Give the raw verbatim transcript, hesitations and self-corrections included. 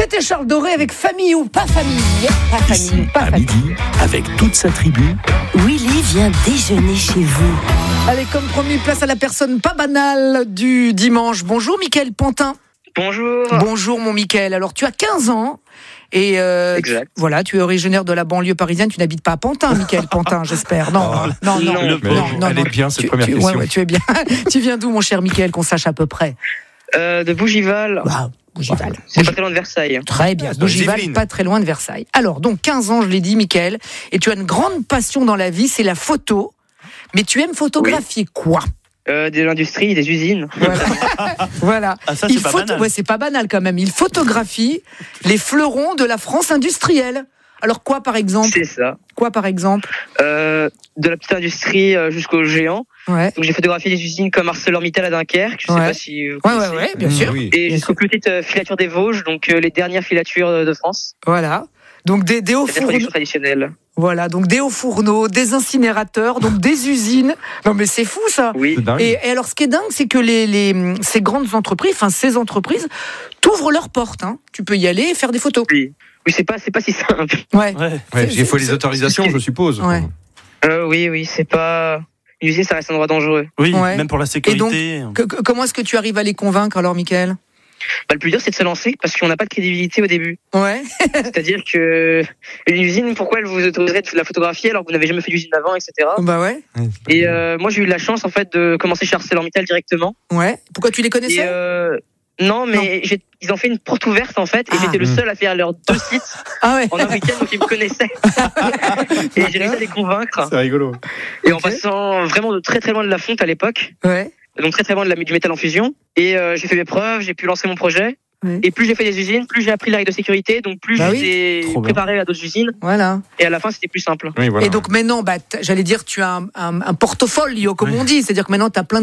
C'était Charles Doré avec Famille ou pas famille. Pas famille ou pas à famille. midi, avec toute sa tribu. Willy vient déjeuner chez vous. Allez, comme promis, place à la personne pas banale du dimanche. Bonjour Mickaël Pantin. Bonjour. Bonjour mon Mickaël. Alors tu as quinze ans et euh, Exact. Tu, voilà, tu es originaire de la banlieue parisienne. Tu n'habites pas à Pantin, Mickaël Pantin, j'espère. Non, Oh, non, non, non, non, le non, non, Elle non. est bien cette Tu- première tu, question. ouais, ouais, tu es bien. Tu viens d'où mon cher Mickaël, qu'on sache à peu près? Euh, de Bougival. Bah, Bougival. C'est pas très loin de Versailles. Très bien, dans les Bougival, Yvelines. pas très loin de Versailles. Alors, donc quinze ans, je l'ai dit, Mickaël, et tu as une grande passion dans la vie, c'est la photo. Mais tu aimes photographier quoi? Euh, de l'industrie, des usines. Voilà. Voilà. Ah, ça, Il c'est pas photo- banal. ouais, c'est pas banal quand même. Il photographie les fleurons de la France industrielle. Alors quoi, par exemple? C'est ça. Quoi, par exemple? Euh, de la petite industrie euh, jusqu'au géant. Ouais. Donc j'ai photographié des usines comme ArcelorMittal à Dunkerque. Je sais Ouais. pas si vous Ouais, connaissez. ouais, ouais, bien sûr. Oui. Et Bien jusqu'aux plus petites euh, filatures des Vosges, donc euh, les dernières filatures euh, de France. Voilà. Donc des, des hauts C'est des fourneaux. productions traditionnelles. Voilà. Donc des hauts fourneaux, des incinérateurs, donc des usines. Non, mais c'est fou, ça. Oui. C'est dingue. Et, et alors, ce qui est dingue, c'est que les, les, ces grandes entreprises, enfin, ces entreprises, t'ouvrent leurs portes, hein. Tu peux y aller et faire des photos. Oui. Oui, c'est pas, c'est pas si simple. Ouais. Ouais. Ouais, c'est- il faut c'est- les autorisations, je suppose. Ouais. Euh, oui, oui, c'est pas. Une usine, ça reste un endroit dangereux. Oui, Ouais. même pour la Et donc, sécurité. que- que- comment est-ce que tu arrives à les convaincre, alors, Mickaël? Bah, le plus dur, c'est de se lancer parce qu'on n'a pas de crédibilité au début. Ouais. C'est-à-dire que une usine, pourquoi elle vous autoriserait de la photographier alors que vous n'avez jamais fait d'usine avant, et cetera. Bah ouais. Et euh, moi, j'ai eu la chance en fait de commencer chez ArcelorMittal directement. Ouais. Pourquoi tu les Et connaissais? euh, non, mais j'ai- ils ont fait une porte ouverte en fait, et Ah. j'étais le seul à faire leurs deux sites Ah ouais. en un week-end, donc ils me connaissaient. Et j'ai réussi à les convaincre. C'est rigolo. Et en Ok. passant vraiment de très très loin de la fonte à l'époque, Ouais. donc très très loin de la, du métal en fusion. Et euh, j'ai fait mes preuves, j'ai pu lancer mon projet. Ouais. Et plus j'ai fait des usines, plus j'ai appris la règle de sécurité, donc plus Bah je oui. les Trop bien. préparé à d'autres usines. Voilà. Et à la fin, c'était plus simple. Oui, voilà. Et donc maintenant, bah, t- j'allais dire, tu as un, un, un portfolio, comme Oui. on dit. C'est-à-dire que maintenant, tu as plein de